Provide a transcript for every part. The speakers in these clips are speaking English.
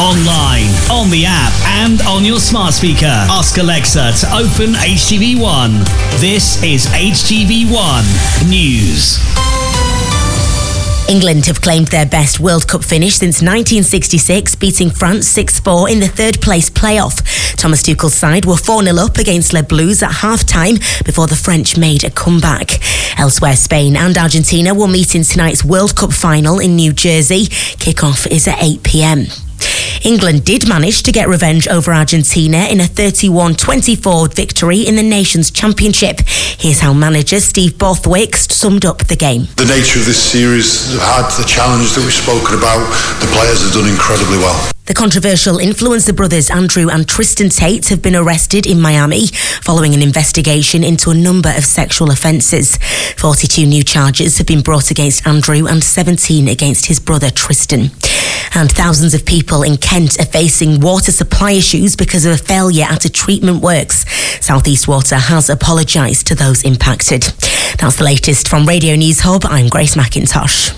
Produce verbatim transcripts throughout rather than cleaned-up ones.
Online, on the app, and on your smart speaker. Ask Alexa to open H T V one. This is H T V one News. England have claimed their best World Cup finish since nineteen sixty-six, beating France six four in the third-place playoff. Thomas Tuchel's side were four nil up against Les Bleus at half-time before the French made a comeback. Elsewhere, Spain and Argentina will meet in tonight's World Cup final in New Jersey. Kick-off is at eight p.m. England did manage to get revenge over Argentina in a thirty-one twenty-four victory in the Nations Championship. Here's how manager Steve Borthwick summed up the game. The nature of this series had the challenge that we've spoken about. The players have done incredibly well. The controversial influencer brothers Andrew and Tristan Tate have been arrested in Miami following an investigation into a number of sexual offences. forty-two new charges have been brought against Andrew and seventeen against his brother Tristan. And thousands of people in Kent are facing water supply issues because of a failure at a treatment works. South East Water has apologised to those impacted. That's the latest from Radio News Hub. I'm Grace McIntosh.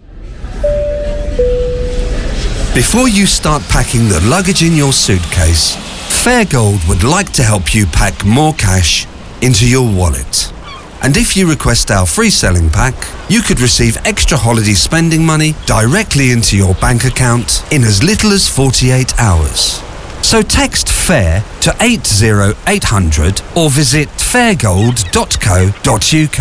Before you start packing the luggage in your suitcase, Fairgold would like to help you pack more cash into your wallet. And if you request our free selling pack, you could receive extra holiday spending money directly into your bank account in as little as forty-eight hours. So text FAIR to eight zero eight hundred or visit fairgold dot co dot uk.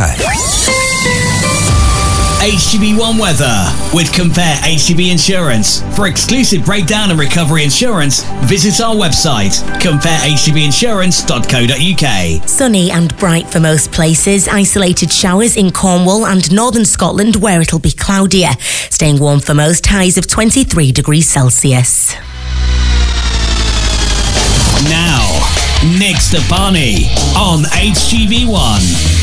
H T V one weather with Compare H T V Insurance. For exclusive breakdown and recovery insurance, visit our website, compare h t v insurance dot co dot uk. Sunny and bright for most places. Isolated showers in Cornwall and northern Scotland where it'll be cloudier. Staying warm for most, highs of twenty-three degrees Celsius. Now, Nick Stepani on H T V one.